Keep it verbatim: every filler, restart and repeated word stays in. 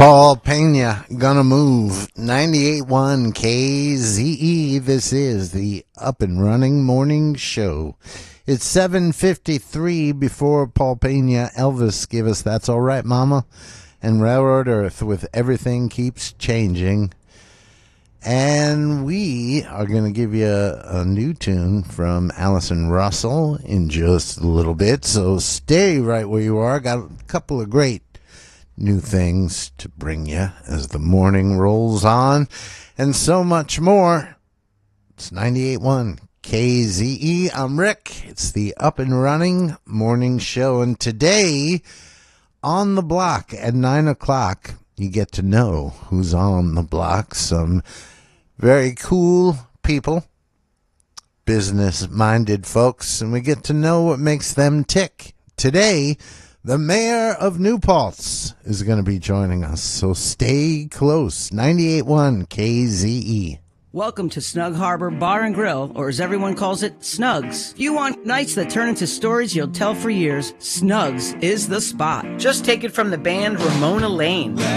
Paul Pena, Gonna Move, ninety-eight point one K Z E. This is the Up and Running Morning Show. It's seven fifty-three before Paul Pena. Elvis gave us That's All Right, Mama, and Railroad Earth with Everything Keeps Changing. And we are going to give you a, a new tune from Allison Russell in just a little bit, so stay right where you are. Got a couple of great new things to bring you as the morning rolls on, and so much more. It's ninety-eight point one K Z E. I'm Rick. It's the Up and Running Morning Show, and today on the block at nine o'clock, you get to know who's on the block. Some very cool people, business-minded folks, and we get to know what makes them tick. Today, the mayor of New Paltz is going to be joining us, so stay close. ninety-eight point one K Z E. Welcome to Snug Harbor Bar and Grill, or as everyone calls it, Snugs. If you want nights that turn into stories you'll tell for years, Snugs is the spot. Just take it from the band Ramona Lane.